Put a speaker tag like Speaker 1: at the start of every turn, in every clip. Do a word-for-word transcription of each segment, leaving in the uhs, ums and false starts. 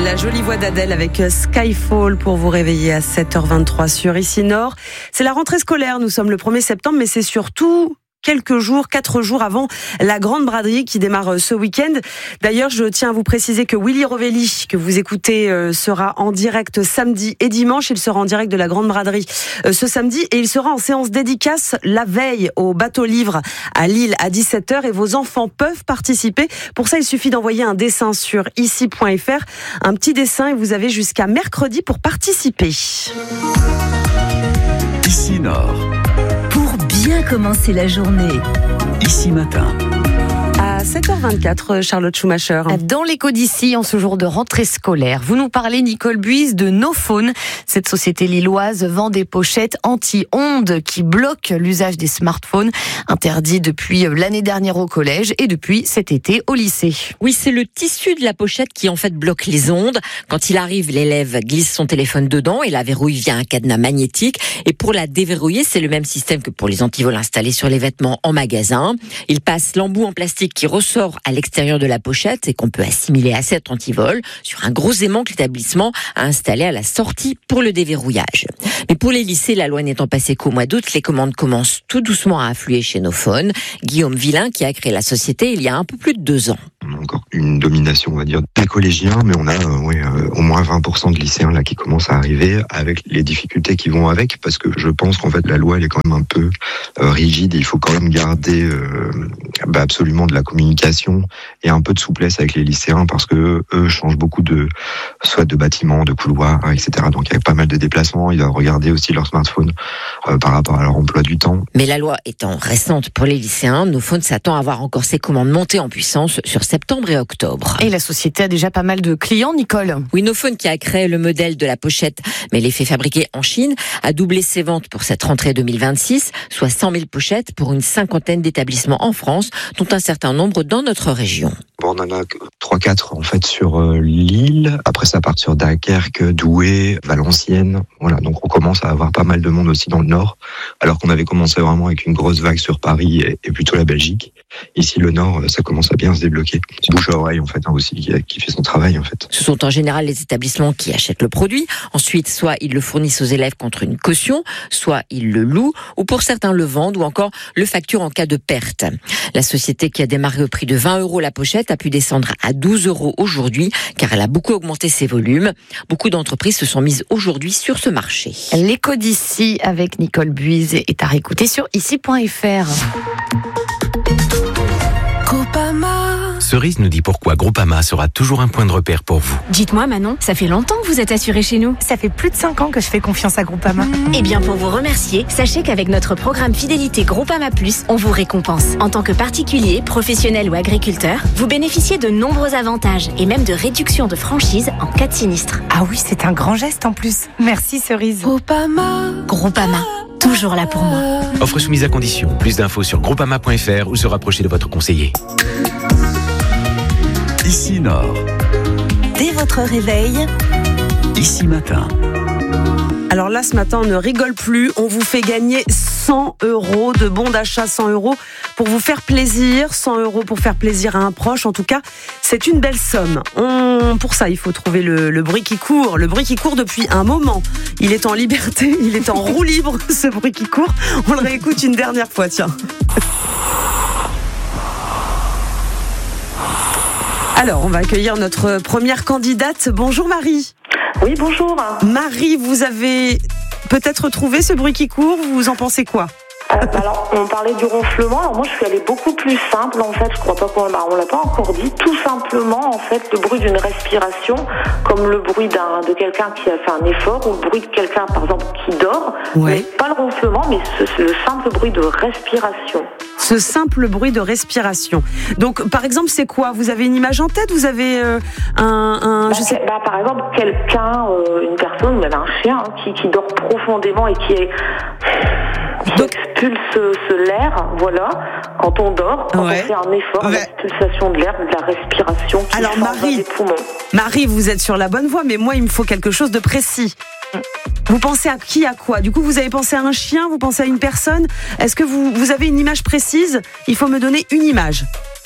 Speaker 1: La jolie voix d'Adèle avec Skyfall pour vous réveiller à sept heures vingt-trois sur Ici Nord. C'est la rentrée scolaire, nous sommes le premier septembre, mais c'est surtout quelques jours, quatre jours avant la grande braderie qui démarre ce week-end. D'ailleurs, je tiens à vous préciser que Willy Rovelli, que vous écoutez, sera en direct samedi et dimanche. Il sera en direct de la grande braderie ce samedi et il sera en séance dédicace la veille au bateau livre à Lille à dix-sept heures et vos enfants peuvent participer. Pour ça, il suffit d'envoyer un dessin sur ici point f r, un petit dessin et vous avez jusqu'à mercredi pour participer.
Speaker 2: Ici Nord.
Speaker 3: Bien commencer la journée.
Speaker 2: Ici Matin.
Speaker 1: À sept heures vingt-quatre, Charlotte Schumacher.
Speaker 3: Dans l'écho d'ici, en ce jour de rentrée scolaire, vous nous parlez, Nicole Buise, de NoPhone. Cette société lilloise vend des pochettes anti-ondes qui bloquent l'usage des smartphones, interdits depuis l'année dernière au collège et depuis cet été au lycée.
Speaker 4: Oui, c'est le tissu de la pochette qui en fait bloque les ondes. Quand il arrive, l'élève glisse son téléphone dedans et la verrouille via un cadenas magnétique. Et pour la déverrouiller, c'est le même système que pour les antivols installés sur les vêtements en magasin. Il passe l'embout en plastique qui ressort à l'extérieur de la pochette et qu'on peut assimiler à cet antivol sur un gros aimant que l'établissement a installé à la sortie pour le déverrouillage. Mais pour les lycées, la loi n'étant passée qu'au mois d'août, les commandes commencent tout doucement à affluer chez NoPhone. Guillaume Villain, qui a créé la société il y a un peu plus de deux ans.
Speaker 5: On a encore une domination, on va dire, des collégiens, mais on a euh, ouais, euh, au moins vingt pour cent de lycéens là qui commencent à arriver avec les difficultés qui vont avec, parce que je pense qu'en fait la loi elle est quand même un peu euh, rigide et il faut quand même garder euh, bah, absolument de la communication et un peu de souplesse avec les lycéens parce que eux changent beaucoup de soit de bâtiments, de couloirs, et cetera. Donc il y a pas mal de déplacements, ils doivent regarder aussi leur smartphone euh, par rapport à leur emploi du temps.
Speaker 4: Mais la loi étant récente pour les lycéens, NoPhone s'attend à avoir encore ses commandes montées en puissance sur septembre et octobre.
Speaker 3: Et la société a déjà pas mal de clients, Nicole.
Speaker 4: Oui, NoPhone qui a créé le modèle de la pochette, mais les fait fabriquer en Chine, a doublé ses ventes pour cette rentrée deux mille vingt-six, soit cent mille pochettes pour une cinquantaine d'établissements en France, dont un certain nombre dans notre région.
Speaker 5: Bon, on en a trois quatre en fait sur euh, Lille. Après, ça part sur Dunkerque, Douai, Valenciennes. Voilà, donc on commence à avoir pas mal de monde aussi dans le Nord, alors qu'on avait commencé vraiment avec une grosse vague sur Paris et, et plutôt la Belgique. Ici, le Nord, ça commence à bien se débloquer. Bouche à oreille, en fait, hein, aussi, qui, qui fait son travail, en fait.
Speaker 4: Ce sont en général les établissements qui achètent le produit. Ensuite, soit ils le fournissent aux élèves contre une caution, soit ils le louent, ou pour certains le vendent, ou encore le facturent en cas de perte. La société qui a démarré au prix de vingt euros la pochette a pu descendre à douze euros aujourd'hui, car elle a beaucoup augmenté ses volumes. Beaucoup d'entreprises se sont mises aujourd'hui sur ce marché.
Speaker 3: L'écho d'ici avec Nicole Buise est à réécouter sur ici point f r.
Speaker 2: Cerise nous dit pourquoi Groupama sera toujours un point de repère pour vous.
Speaker 6: Dites-moi Manon, ça fait longtemps que vous êtes assurée chez nous.
Speaker 7: Ça fait plus de cinq ans que je fais confiance à Groupama.
Speaker 6: Mmh. Eh bien pour vous remercier, sachez qu'avec notre programme Fidélité Groupama Plus, on vous récompense. En tant que particulier, professionnel ou agriculteur, vous bénéficiez de nombreux avantages et même de réductions de franchise en cas de sinistre.
Speaker 7: Ah oui, c'est un grand geste en plus. Merci Cerise.
Speaker 6: Groupama. Groupama. Toujours là pour moi.
Speaker 2: Offre soumise à condition. Plus d'infos sur groupama point f r ou se rapprocher de votre conseiller.
Speaker 8: Ici Nord.
Speaker 3: Dès votre réveil,
Speaker 8: Ici Matin.
Speaker 1: Alors là, ce matin, on ne rigole plus. On vous fait gagner cent euros de bons d'achat, cent euros pour vous faire plaisir, cent euros pour faire plaisir à un proche. En tout cas, c'est une belle somme. On, pour ça, il faut trouver le, le bruit qui court. Le bruit qui court depuis un moment. Il est en liberté, il est en roue libre, ce bruit qui court. On le réécoute une dernière fois, tiens. Alors, on va accueillir notre première candidate. Bonjour Marie.
Speaker 9: Oui, bonjour.
Speaker 1: Marie, vous avez peut-être trouvé ce bruit qui court, vous en pensez quoi ?
Speaker 9: Euh, alors, on parlait du ronflement. Alors moi, je suis allée beaucoup plus simple. En fait, je crois pas qu'on bah, on l'a pas encore dit. Tout simplement, en fait, le bruit d'une respiration, comme le bruit d'un de quelqu'un qui a fait un effort, ou le bruit de quelqu'un, par exemple, qui dort.
Speaker 1: Ouais.
Speaker 9: Mais pas le ronflement, mais ce, c'est le simple bruit de respiration.
Speaker 1: Ce simple bruit de respiration. Donc, par exemple, c'est quoi ? Vous avez une image en tête ? Vous avez euh, un, un,
Speaker 9: bah,
Speaker 1: je sais...
Speaker 9: bah, par exemple, quelqu'un, euh, une personne, même un chien, hein, qui, qui dort profondément et qui est qui Donc... expulse ce l'air, voilà. Quand on dort, quand ouais. on fait un effort, ouais. l'expulsation de l'air, de la respiration qui
Speaker 1: Alors,
Speaker 9: s'en va
Speaker 1: Marie,
Speaker 9: des poumons.
Speaker 1: Marie, vous êtes sur la bonne voie, mais moi, il me faut quelque chose de précis. Vous pensez à qui, à quoi ? Du coup, vous avez pensé à un chien, vous pensez à une personne ? Est-ce que vous, vous avez une image précise ? Il faut me donner une image.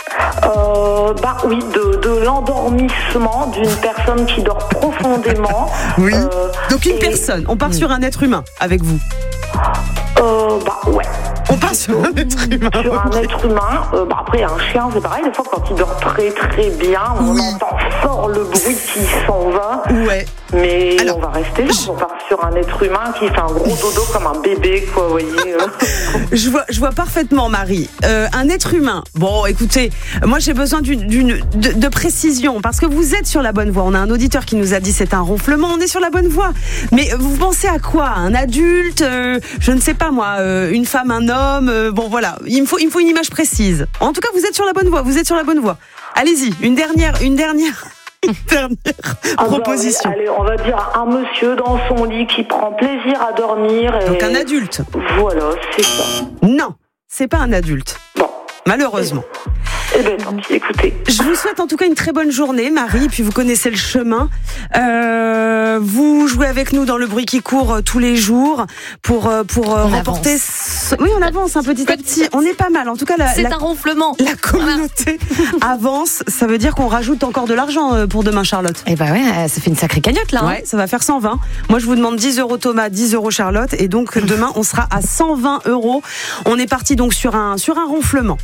Speaker 9: Euh, bah oui, de, de l'endormissement d'une personne qui dort profondément.
Speaker 1: Oui.
Speaker 9: Euh,
Speaker 1: Donc une
Speaker 9: et-
Speaker 1: personne. On part mmh. sur un être humain avec vous.
Speaker 9: Euh, bah ouais.
Speaker 1: On part sur un être humain.
Speaker 9: Sur un être humain. Euh, bah après, un chien, c'est pareil. Des fois, quand il dort très très bien, on
Speaker 1: Oui.
Speaker 9: entend fort le bruit qui s'en va.
Speaker 1: Ouais.
Speaker 9: Mais
Speaker 1: Alors,
Speaker 9: on va rester là.
Speaker 1: je-
Speaker 9: On part sur un être humain qui fait un gros dodo comme un bébé, quoi, vous voyez. euh.
Speaker 1: Je vois, je vois parfaitement, Marie. Euh, un être humain. Bon, écoutez, moi j'ai besoin d'une, d'une de, de précision parce que vous êtes sur la bonne voie. On a un auditeur qui nous a dit c'est un ronflement. On est sur la bonne voie. Mais vous pensez à quoi? Un adulte euh, Je ne sais pas moi. Euh, une femme, un homme. Euh, bon voilà. Il me faut, il me faut une image précise. En tout cas, vous êtes sur la bonne voie. Vous êtes sur la bonne voie. Allez-y. Une dernière, une dernière. Une dernière
Speaker 9: Ah bah,
Speaker 1: proposition.
Speaker 9: allez, on va dire un monsieur dans son lit qui prend plaisir à dormir. Et...
Speaker 1: Donc un adulte.
Speaker 9: Voilà, c'est ça.
Speaker 1: Non, c'est pas un adulte.
Speaker 9: Bon.
Speaker 1: Malheureusement.
Speaker 9: Eh ben tant pis, écoutez.
Speaker 1: Je vous souhaite en tout cas une très bonne journée, Marie, puis vous connaissez le chemin. Euh, vous jouez avec nous dans le bruit qui court euh, tous les jours pour, euh, pour euh, remporter... Ce... Oui, on avance un petit à petit. On est pas mal. En tout cas, la,
Speaker 3: C'est
Speaker 1: la,
Speaker 3: un ronflement.
Speaker 1: la communauté avance. Ça veut dire qu'on rajoute encore de l'argent euh, pour demain, Charlotte.
Speaker 3: Eh ben ouais, ça fait une sacrée cagnotte là. Hein.
Speaker 1: Ouais, ça va faire cent vingt. Moi, je vous demande dix euros Thomas, dix euros Charlotte. Et donc, demain, on sera à cent vingt euros. On est parti donc sur un, sur un ronflement.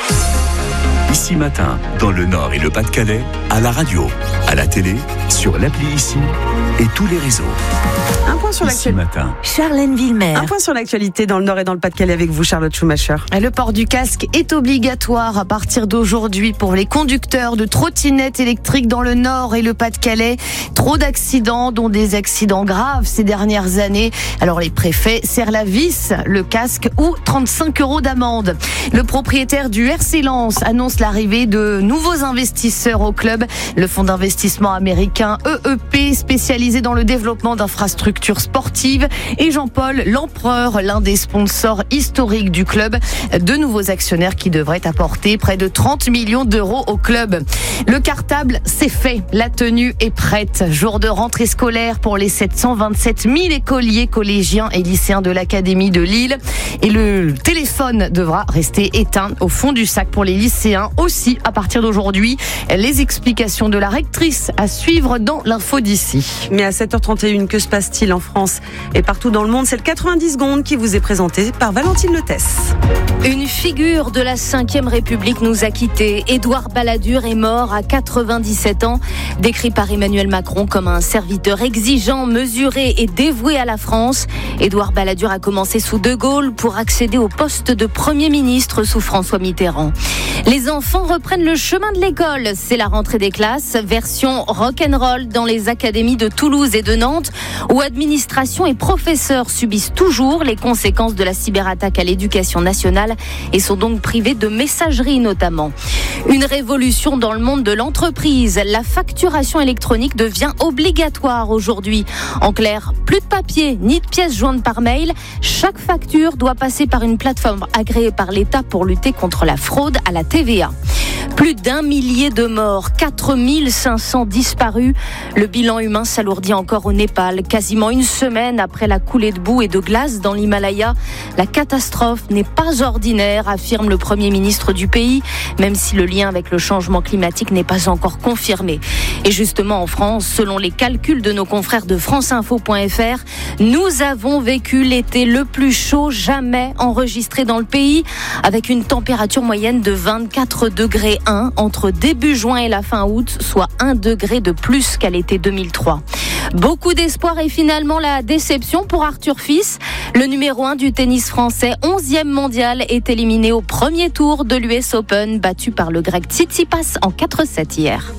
Speaker 8: Ici Matin, dans le Nord et le Pas-de-Calais, à la radio, à la télé, sur l'appli Ici et tous les réseaux.
Speaker 1: Un point sur
Speaker 8: Ici
Speaker 1: l'actualité.
Speaker 8: Matin.
Speaker 4: Charlène Villemer.
Speaker 1: Un point sur l'actualité dans le Nord et dans le Pas-de-Calais avec vous, Charlotte Schumacher.
Speaker 3: Le port du casque est obligatoire à partir d'aujourd'hui pour les conducteurs de trottinettes électriques dans le Nord et le Pas-de-Calais. Trop d'accidents, dont des accidents graves ces dernières années. Alors les préfets serrent la vis, le casque ou trente-cinq euros d'amende. Le propriétaire du R C Lens annonce l'arrivée de nouveaux investisseurs au club. Le fonds d'investissement américain E E P, spécialisé dans le développement d'infrastructures sportives, et Jean-Paul L'Empereur, l'un des sponsors historiques du club. De nouveaux actionnaires qui devraient apporter près de trente millions d'euros au club. Le cartable, c'est fait. La tenue est prête. Jour de rentrée scolaire pour les sept cent vingt-sept mille écoliers, collégiens et lycéens de l'Académie de Lille. Et le téléphone devra rester éteint au fond du sac pour les lycéens aussi à partir d'aujourd'hui. Les explications de la rectrice à suivre dans l'info d'ici.
Speaker 1: Mais à sept heures trente et une, que se passe-t-il en France et partout dans le monde? C'est le quatre-vingt-dix secondes qui vous est présenté par Valentine Letès.
Speaker 10: Une figure de la cinquième République nous a quittés. Édouard Balladur est mort à quatre-vingt-dix-sept ans, décrit par Emmanuel Macron comme un serviteur exigeant, mesuré et dévoué à la France. Édouard Balladur a commencé sous De Gaulle pour accéder au poste de Premier ministre sous François Mitterrand. Les enfants reprennent le chemin de l'école. C'est la rentrée des classes, version rock'n'roll dans les académies de Toulouse et de Nantes, où administration et professeurs subissent toujours les conséquences de la cyberattaque à l'éducation nationale et sont donc privés de messagerie notamment. Une révolution dans le monde de l'entreprise. La facturation électronique devient obligatoire aujourd'hui. En clair, plus de papier ni de pièces jointes par mail. Chaque facture doit passer par une plateforme agréée par l'État pour lutter contre la fraude à la T V A. Plus d'un millier de morts, quatre mille cinq cents disparus. Le bilan humain s'alourdit encore au Népal, quasiment une semaine après la coulée de boue et de glace dans l'Himalaya. La catastrophe n'est pas ordinaire, affirme le Premier ministre du pays, même si le lien avec le changement climatique n'est pas encore confirmé. Et justement en France, selon les calculs de nos confrères de franceinfo point f r, nous avons vécu l'été le plus chaud jamais enregistré dans le pays, avec une température moyenne de vingt-quatre degrés un entre début juin et la fin août, soit un degré de plus qu'à l'été deux mille trois. Beaucoup d'espoir et finalement la déception pour Arthur Fils. Le numéro un du tennis français, onzième mondial, est éliminé au premier tour de l'U S Open, battu par le grec Tsitsipas en quatre sept hier.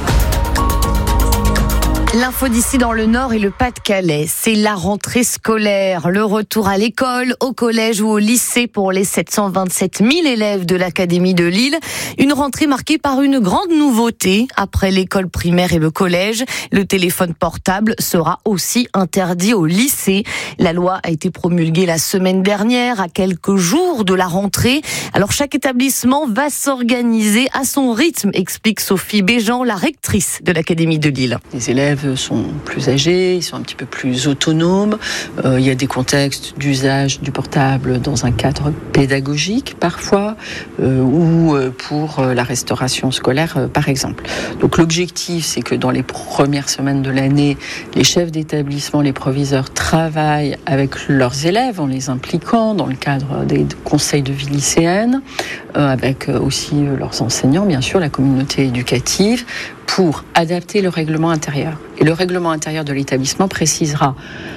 Speaker 3: L'info d'ici dans le Nord et le Pas-de-Calais, c'est la rentrée scolaire, le retour à l'école, au collège ou au lycée pour les sept cent vingt-sept mille élèves de l'Académie de Lille. Une rentrée marquée par une grande nouveauté. Après l'école primaire et le collège, le téléphone portable sera aussi interdit au lycée. La loi a été promulguée la semaine dernière, à quelques jours de la rentrée. Alors chaque établissement va s'organiser à son rythme, explique Sophie Béjean, la rectrice de l'Académie de Lille.
Speaker 11: Les élèves élèves sont plus âgés, ils sont un petit peu plus autonomes. Euh, il y a des contextes d'usage du portable dans un cadre pédagogique parfois, euh, ou pour la restauration scolaire euh, par exemple. Donc l'objectif, c'est que dans les premières semaines de l'année, les chefs d'établissement, les proviseurs travaillent avec leurs élèves en les impliquant dans le cadre des conseils de vie lycéenne, euh, avec aussi leurs enseignants, bien sûr, la communauté éducative, pour adapter le règlement intérieur. Et le règlement intérieur de l'établissement précisera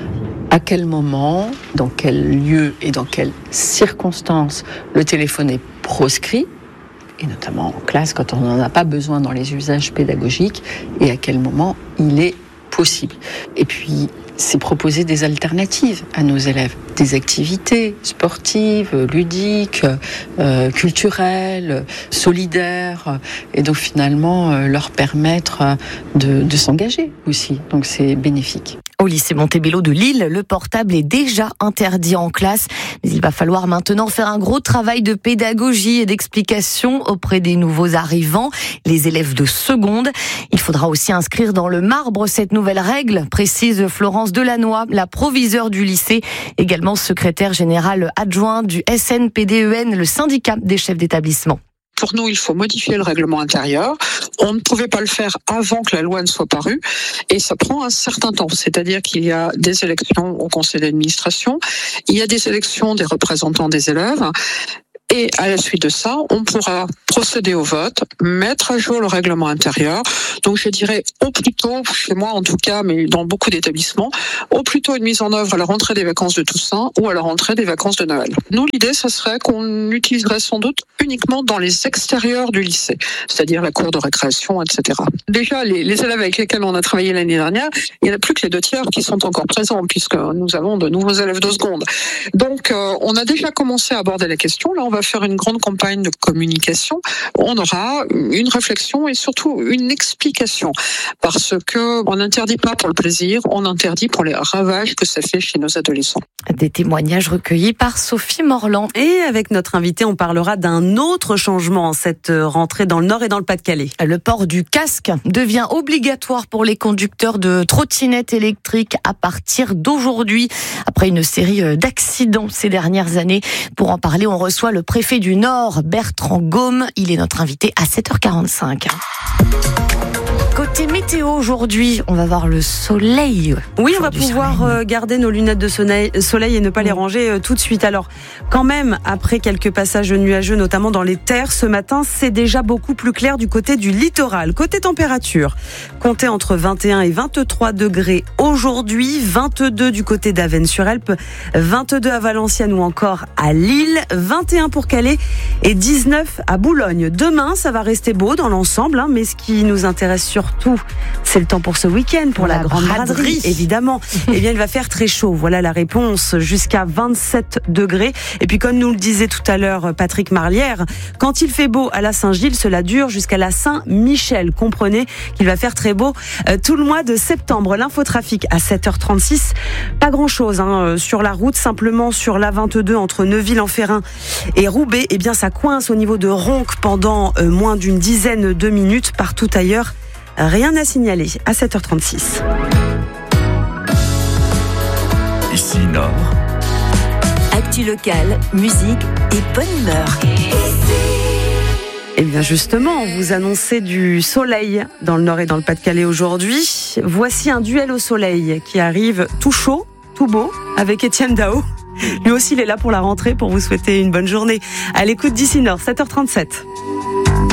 Speaker 11: à quel moment, dans quel lieu et dans quelles circonstances le téléphone est proscrit, et notamment en classe quand on n'en a pas besoin dans les usages pédagogiques, et à quel moment il est possible. Et puis, c'est proposer des alternatives à nos élèves, des activités sportives, ludiques, euh, culturelles, solidaires, et donc finalement euh, leur permettre de, de s'engager aussi. Donc c'est bénéfique.
Speaker 3: Au lycée Montebello de Lille, le portable est déjà interdit en classe. Mais il va falloir maintenant faire un gros travail de pédagogie et d'explication auprès des nouveaux arrivants, les élèves de seconde. Il faudra aussi inscrire dans le marbre cette nouvelle règle, précise Florence Delannoy, la proviseure du lycée, également secrétaire générale adjointe du S N P D E N, le syndicat des chefs d'établissement.
Speaker 12: Pour nous, il faut modifier le règlement intérieur. On ne pouvait pas le faire avant que la loi ne soit parue, et ça prend un certain temps. C'est-à-dire qu'il y a des élections au conseil d'administration, il y a des élections des représentants des élèves, et à la suite de ça, on pourra procéder au vote, mettre à jour le règlement intérieur. Donc je dirais au plus tôt, chez moi en tout cas, mais dans beaucoup d'établissements, au plus tôt une mise en œuvre à la rentrée des vacances de Toussaint ou à la rentrée des vacances de Noël. Nous, l'idée, ce serait qu'on utiliserait sans doute uniquement dans les extérieurs du lycée, c'est-à-dire la cour de récréation, et cetera. Déjà, les, les élèves avec lesquels on a travaillé l'année dernière, il n'y en a plus que les deux tiers qui sont encore présents, puisque nous avons de nouveaux élèves de seconde. Donc, euh, on a déjà commencé à aborder la question. Là, on va faire une grande campagne de communication. On aura une réflexion et surtout une explication, parce que on n'interdit pas pour le plaisir, on interdit pour les ravages que ça fait chez nos adolescents.
Speaker 3: Des témoignages recueillis par Sophie Morland.
Speaker 1: Et avec notre invité, on parlera d'un autre changement en cette rentrée dans le Nord et dans le Pas-de-Calais.
Speaker 3: Le port du casque devient obligatoire pour les conducteurs de trottinettes électriques à partir d'aujourd'hui, après une série d'accidents ces dernières années. Pour en parler, on reçoit le préfet du Nord, Bertrand Gaume. Il est notre invité à sept heures quarante-cinq. Côté météo aujourd'hui, on va voir le soleil.
Speaker 1: Oui, on va pouvoir euh, garder nos lunettes de soleil, soleil et ne pas les ranger euh, tout de suite. Alors, quand même, après quelques passages nuageux, notamment dans les terres, ce matin, c'est déjà beaucoup plus clair du côté du littoral. Côté température, comptez entre vingt et un et vingt-trois degrés aujourd'hui, vingt-deux du côté d'Avesnes-sur-Helpe, vingt-deux à Valenciennes ou encore à Lille, vingt et un pour Calais et dix-neuf à Boulogne. Demain, ça va rester beau dans l'ensemble, hein, mais ce qui nous intéresse surtout, c'est le temps pour ce week-end, pour la, la grande braderie, braderie évidemment. Eh bien, il va faire très chaud. Voilà la réponse, jusqu'à vingt-sept degrés. Et puis, comme nous le disait tout à l'heure Patrick Marlière, quand il fait beau à la Saint-Gilles, cela dure jusqu'à la Saint-Michel. Comprenez qu'il va faire très beau euh, tout le mois de septembre. L'infotrafic à sept heures trente-six. Pas grand-chose hein, sur la route, simplement sur l'A vingt-deux entre Neuville-en-Ferrin et Roubaix. Eh bien, ça coince au niveau de Ronques pendant euh, moins d'une dizaine de minutes. Partout ailleurs, rien à signaler à sept heures trente-six.
Speaker 8: Ici Nord.
Speaker 13: Actu locale, musique et bonne humeur.
Speaker 1: Et bien justement, on vous annonçait du soleil dans le Nord et dans le Pas-de-Calais aujourd'hui. Voici un duel au soleil qui arrive tout chaud, tout beau, avec Étienne Dao. Lui aussi, il est là pour la rentrée, pour vous souhaiter une bonne journée. À l'écoute d'Ici Nord, sept heures trente-sept.